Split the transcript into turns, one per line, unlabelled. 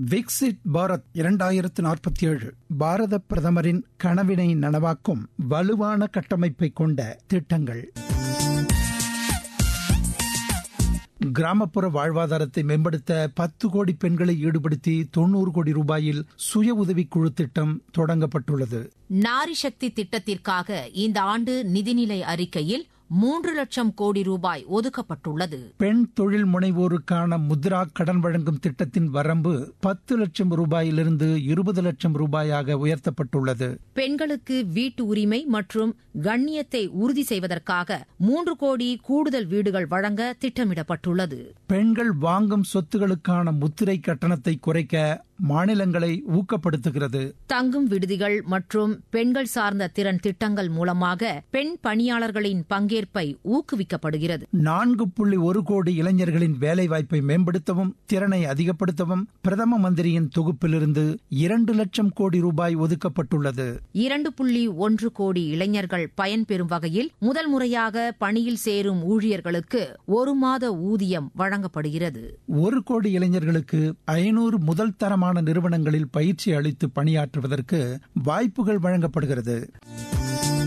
விக்சிட் பாரத் 2047 பாரத பிரதமரின் கனவினை நனவாக்கும் வலுவான கட்டமைப்பை கொண்ட திட்டங்கள். கிராமப்புற வாழ்வாதாரத்தை மேம்படுத்த 10 கோடி பெண்களை ஈடுபடுத்தி 90 கோடி ரூபாயில் சுய உதவிக்குழு திட்டம் தொடங்கப்பட்டுள்ளது.
நாரி சக்தி திட்டத்திற்காக இந்த ஆண்டு நிதிநிலை அறிக்கையில் 3 லட்சம் கோடி ரூபாய் ஒதுக்கப்பட்டுள்ளது.
பெண் தொழில் முனைவோருக்கான முத்ரா கடன் வழங்கும் திட்டத்தின் வரம்பு 10 லட்சம் ரூபாயிலிருந்து 20 லட்சம் ரூபாயாக உயர்த்தப்பட்டுள்ளது.
பெண்களுக்கு வீட்டு உரிமை மற்றும் கண்ணியத்தை உறுதி செய்வதற்காக 3 கோடி கூடுதல் வீடுகள் வழங்க திட்டமிடப்பட்டுள்ளது.
பெண்கள் வாங்கும் சொத்துகளுக்கான முத்திரை கட்டணத்தை குறைக்க மாநிலங்களை ஊக்கப்படுத்துகிறது.
தங்கும் விடுதிகள் மற்றும் பெண்கள் சார்ந்த திறன் திட்டங்கள் மூலமாக பெண் பணியாளர்களின் பங்கேற்பை ஊக்குவிக்கப்படுகிறது.
4.1 கோடி இளைஞர்களின் வேலைவாய்ப்பை மேம்படுத்தவும் திறனை அதிகப்படுத்தவும் பிரதம மந்திரியின் தொகுப்பிலிருந்து 2 லட்சம் கோடி ரூபாய் ஒதுக்கப்பட்டுள்ளது.
2.1 கோடி இளைஞர்கள் பயன்பெறும் வகையில் முதல் முறையாக பணியில் சேரும் ஊழியர்களுக்கு 1 மாத ஊதியம் வழங்கப்படுகிறது.
1 கோடி இளைஞர்களுக்கு 500 முதல் தரமான நிறுவனங்களில் பயிற்சி அளித்து பணியாற்றுவதற்கு வாய்ப்புகள் வழங்கப்படுகிறது.